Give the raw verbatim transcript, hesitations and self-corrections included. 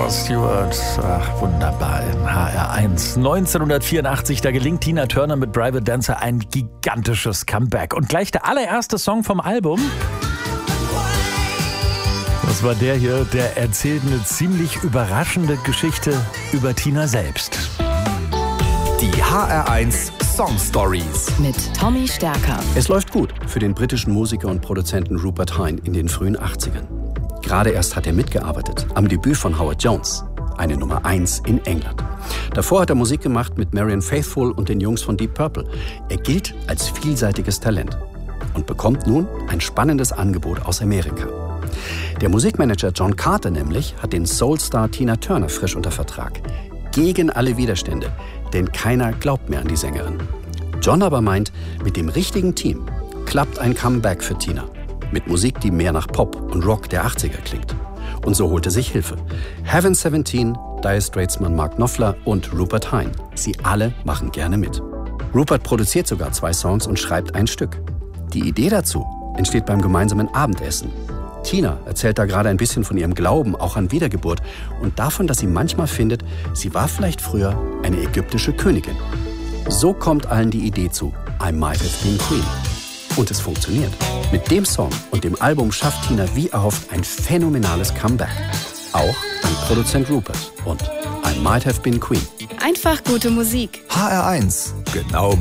Rod Stewart. Ach, wunderbar. In H R eins. neunzehnhundertvierundachtzig, da gelingt Tina Turner mit Private Dancer ein gigantisches Comeback. Und gleich der allererste Song vom Album. Das war der hier, der erzählt eine ziemlich überraschende Geschichte über Tina selbst. Die H R eins Song Stories mit Tommy Stärker. Es läuft gut für den britischen Musiker und Produzenten Rupert Hine in den frühen achtzigern. Gerade erst hat er mitgearbeitet am Debüt von Howard Jones, eine Nummer eins in England. Davor hat er Musik gemacht mit Marianne Faithfull und den Jungs von Deep Purple. Er gilt als vielseitiges Talent und bekommt nun ein spannendes Angebot aus Amerika. Der Musikmanager John Carter nämlich hat den Soulstar Tina Turner frisch unter Vertrag. Gegen alle Widerstände, denn keiner glaubt mehr an die Sängerin. John aber meint, mit dem richtigen Team klappt ein Comeback für Tina. Mit Musik, die mehr nach Pop und Rock der achtziger klingt. Und so holt er sich Hilfe. Heaven siebzehn, Dire Straitsmann Mark Knopfler und Rupert Hine. Sie alle machen gerne mit. Rupert produziert sogar zwei Songs und schreibt ein Stück. Die Idee dazu entsteht beim gemeinsamen Abendessen. Tina erzählt da gerade ein bisschen von ihrem Glauben, auch an Wiedergeburt und davon, dass sie manchmal findet, sie war vielleicht früher eine ägyptische Königin. So kommt allen die Idee zu I Might Have Been Queen. Und es funktioniert. Mit dem Song und dem Album schafft Tina wie erhofft ein phänomenales Comeback. Auch an Produzent Rupert und I Might Have Been Queen. Einfach gute Musik. H R eins, genau